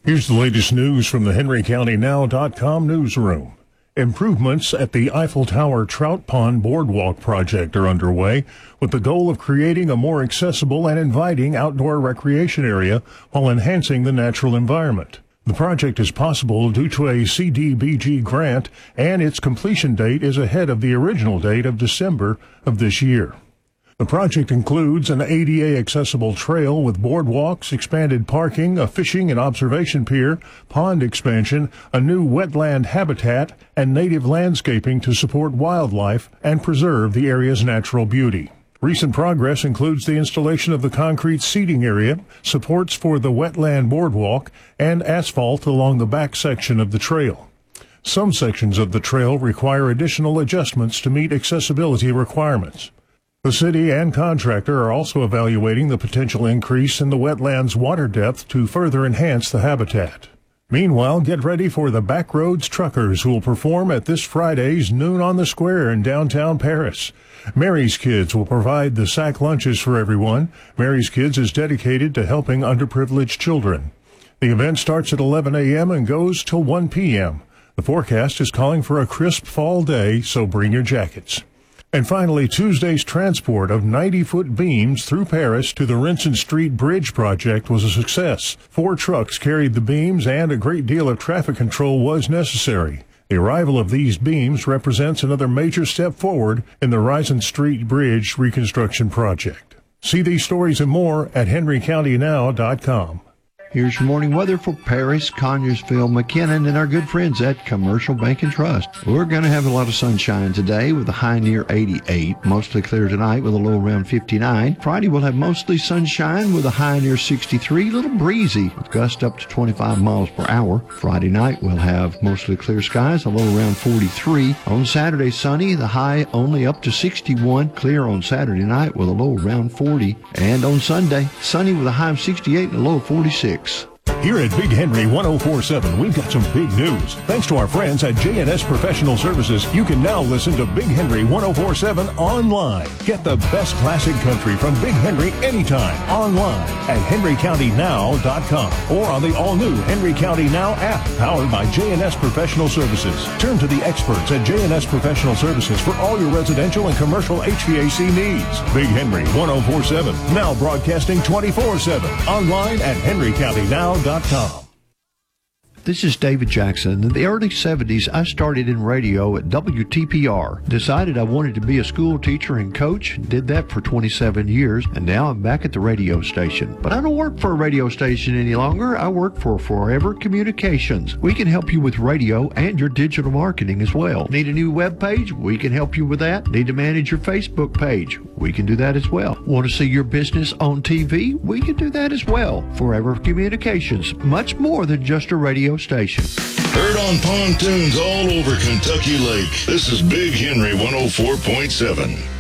Here's the latest news from the HenryCountyNow.com newsroom. Improvements at the Eiffel Tower Trout Pond Boardwalk project are underway with the goal of creating a more accessible and inviting outdoor recreation area while enhancing the natural environment. The project is possible due to a CDBG grant, and its completion date is ahead of the original date of December of this year. The project includes an ADA-accessible trail with boardwalks, expanded parking, a fishing and observation pier, pond expansion, a new wetland habitat, and native landscaping to support wildlife and preserve the area's natural beauty. Recent progress includes the installation of the concrete seating area, supports for the wetland boardwalk, and asphalt along the back section of the trail. Some sections of the trail require additional adjustments to meet accessibility requirements. The city and contractor are also evaluating the potential increase in the wetland's water depth to further enhance the habitat. Meanwhile, get ready for the Backroads Truckers, who will perform at this Friday's Noon on the Square in downtown Paris. Mary's Kids will provide the sack lunches for everyone. Mary's Kids is dedicated to helping underprivileged children. The event starts at 11 a.m. and goes till 1 p.m. The forecast is calling for a crisp fall day, so bring your jackets. And finally, Tuesday's transport of 90-foot beams through Paris to the Rinson Street Bridge project was a success. 4 trucks carried the beams, and a great deal of traffic control was necessary. The arrival of these beams represents another major step forward in the Rinson Street Bridge reconstruction project. See these stories and more at HenryCountyNow.com. Here's your morning weather for Paris, Conyersville, McKinnon, and our good friends at Commercial Bank and Trust. We're going to have a lot of sunshine today with a high near 88. Mostly clear tonight with a low around 59. Friday we'll have mostly sunshine with a high near 63. A little breezy with gusts up to 25 miles per hour. Friday night we'll have mostly clear skies, a low around 43. On Saturday, sunny, the high only up to 61. Clear on Saturday night with a low around 40. And on Sunday, sunny with a high of 68 and a low of 46. Here at Big Henry 1047, we've got some big news. Thanks to our friends at J&S Professional Services, you can now listen to Big Henry 1047 online. Get the best classic country from Big Henry anytime online at HenryCountyNow.com or on the all-new Henry County Now app powered by J&S Professional Services. Turn to the experts at J&S Professional Services for all your residential and commercial HVAC needs. Big Henry 1047, now broadcasting 24/7 online at HenryCountyNow.com. This is David Jackson. In the early 70s, I started in radio at WTPR. Decided I wanted to be a school teacher and coach. Did that for 27 years, and now I'm back at the radio station. But I don't work for a radio station any longer. I work for Forever Communications. We can help you with radio and your digital marketing as well. Need a new web page? We can help you with that. Need to manage your Facebook page? We can do that as well. Want to see your business on TV? We can do that as well. Forever Communications, much more than just a radio station. Heard on pontoons all over Kentucky Lake. This is Big Henry 104.7.